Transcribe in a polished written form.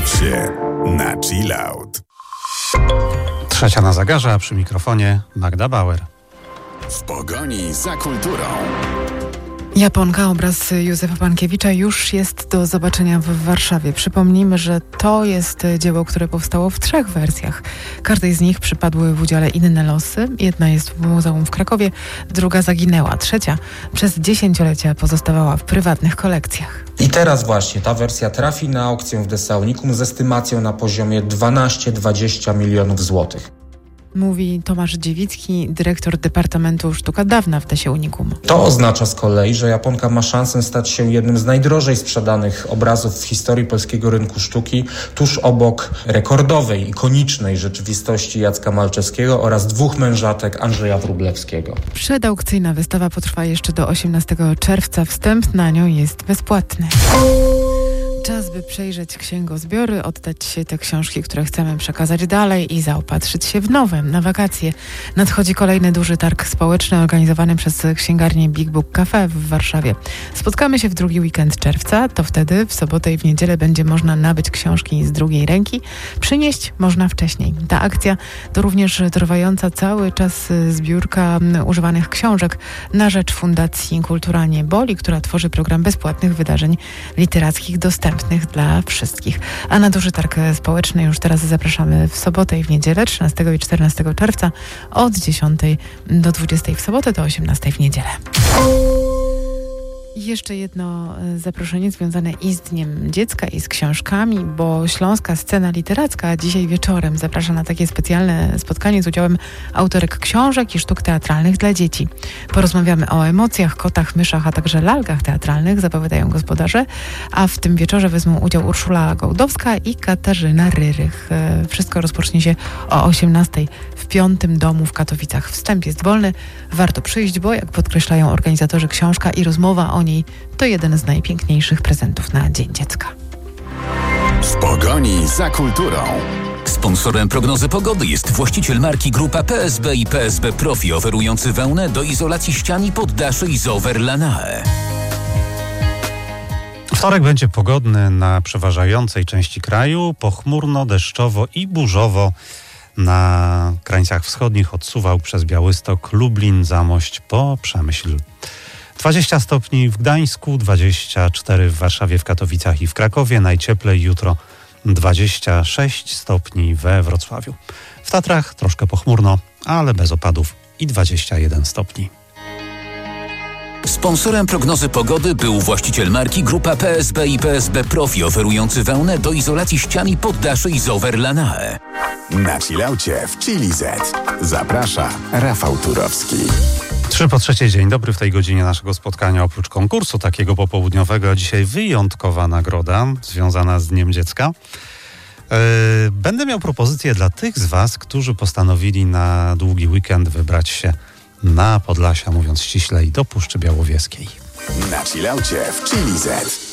Baw się na chillout. 3 na zegarze, a przy mikrofonie Magda Bauer. W pogoni za kulturą. Japonka, obraz Józefa Pankiewicza już jest do zobaczenia w Warszawie. Przypomnijmy, że to jest dzieło, które powstało w 3 wersjach. Każdej z nich przypadły w udziale inne losy. Jedna jest w muzeum w Krakowie, druga zaginęła. Trzecia przez dziesięciolecia pozostawała w prywatnych kolekcjach. I teraz właśnie ta wersja trafi na aukcję w Desaunikum z estymacją na poziomie 12-20 milionów złotych. Mówi Tomasz Dziewicki, dyrektor Departamentu Sztuka Dawna w Desaunikum. To oznacza z kolei, że Japonka ma szansę stać się jednym z najdrożej sprzedanych obrazów w historii polskiego rynku sztuki, tuż obok rekordowej, ikonicznej rzeczywistości Jacka Malczewskiego oraz 2 mężatek Andrzeja Wróblewskiego. Przedaukcyjna wystawa potrwa jeszcze do 18 czerwca. Wstęp na nią jest bezpłatny. Czas, by przejrzeć księgozbiory, oddać te książki, które chcemy przekazać dalej i zaopatrzyć się w nowe. Na wakacje nadchodzi kolejny duży targ społeczny organizowany przez księgarnię Big Book Cafe w Warszawie. Spotkamy się w drugi weekend czerwca, to wtedy w sobotę i w niedzielę będzie można nabyć książki z drugiej ręki. Przynieść można wcześniej. Ta akcja to również trwająca cały czas zbiórka używanych książek na rzecz Fundacji Kultura Nieboli, która tworzy program bezpłatnych wydarzeń literackich dostępnych dla wszystkich. A na duży targ społeczny już teraz zapraszamy w sobotę i w niedzielę 13 i 14 czerwca od 10 do 20 w sobotę, do 18 w niedzielę. I jeszcze jedno zaproszenie związane i z Dniem Dziecka, i z książkami, bo Śląska Scena Literacka dzisiaj wieczorem zaprasza na takie specjalne spotkanie z udziałem autorek książek i sztuk teatralnych dla dzieci. Porozmawiamy o emocjach, kotach, myszach, a także lalkach teatralnych, zapowiadają gospodarze, a w tym wieczorze wezmą udział Urszula Gołdowska i Katarzyna Ryrych. Wszystko rozpocznie się o 18 w 5. domu w Katowicach. Wstęp jest wolny, warto przyjść, bo jak podkreślają organizatorzy, książka i rozmowa o niej to jeden z najpiękniejszych prezentów na Dzień Dziecka. W pogoni za kulturą. Sponsorem prognozy pogody jest właściciel marki Grupa PSB i PSB Profi, oferujący wełnę do izolacji ścian i poddaszy Isover Lanae. Wtorek będzie pogodny na przeważającej części kraju, pochmurno, deszczowo i burzowo na krańcach wschodnich od Suwałk przez Białystok, Lublin, Zamość po Przemyśl. 20 stopni w Gdańsku, 24 w Warszawie, w Katowicach i w Krakowie. Najcieplej jutro 26 stopni we Wrocławiu. W Tatrach troszkę pochmurno, ale bez opadów i 21 stopni. Sponsorem prognozy pogody był właściciel marki Grupa PSB i PSB Profi, oferujący wełnę do izolacji ścian i poddaszy Isover Lanae. Na chillaucie w Chili Z. Zaprasza Rafał Turowski. 3 po 3, dzień dobry. W tej godzinie naszego spotkania oprócz konkursu takiego popołudniowego dzisiaj wyjątkowa nagroda związana z Dniem Dziecka. Będę miał propozycję dla tych z Was, którzy postanowili na długi weekend wybrać się na Podlasia, mówiąc ściślej, do Puszczy Białowieskiej. Na chillaucie w Chili Z.